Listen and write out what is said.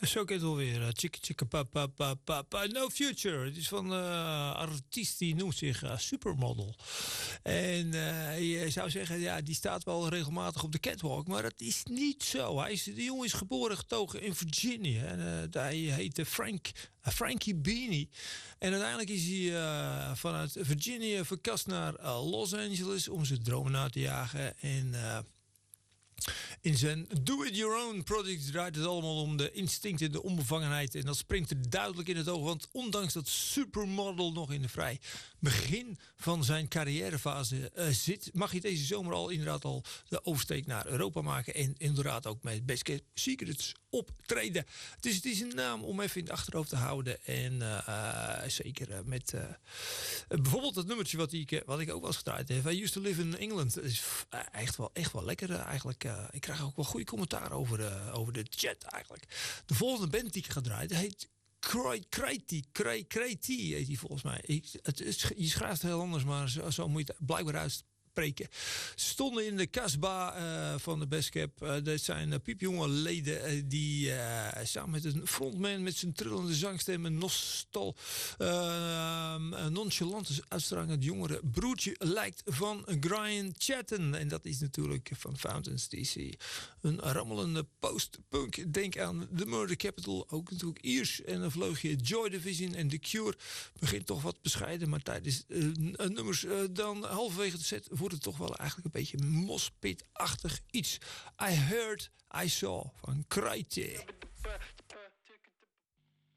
Zo kent het wel weer. Chicka chicka pa pa pa pa pa. No Future. Het is van een artiest die noemt zich Supermodel. En je zou zeggen, ja, die staat wel regelmatig op de catwalk. Maar dat is niet zo. De jongen is geboren getogen in Virginia. En hij heette Frankie Beanie. En uiteindelijk is hij vanuit Virginia verkast naar Los Angeles om zijn dromen na te jagen. En in zijn Do-It-Your-Own project draait het allemaal om de instinct en de onbevangenheid. En dat springt er duidelijk in het oog. Want ondanks dat Supermodel nog in de vrij begin van zijn carrièrefase zit, mag hij deze zomer inderdaad al de oversteek naar Europa maken. En inderdaad ook met Best Kept Secrets optreden. Dus het is een naam om even in het achterhoofd te houden. En zeker met bijvoorbeeld dat nummertje wat ik ook wel eens gedraaid heb. I Used to Live in England. Dat is echt wel lekker eigenlijk. Ik krijg ook wel goede commentaar over de chat eigenlijk. De volgende band die ik ga draaien heet Crazy heet die volgens mij. Je schrijft het heel anders, maar zo moet je het blijkbaar uitspreken. Ze stonden in de Casbah van de Best Cap. Dat zijn piepjonge leden die samen met een frontman met zijn trillende zangstem en nonchalante uitstraling het jongere broertje lijkt van Brian Chatton. En dat is natuurlijk van Fountains DC. Een rammelende post-punk. Denk aan The Murder Capital. Ook natuurlijk Iers. En een vleugje Joy Division en The Cure. Begint toch wat bescheiden. Maar tijdens nummers dan halverwege de set wordt het toch wel eigenlijk een beetje mospit-achtig iets. I Heard, I Saw van Crazy.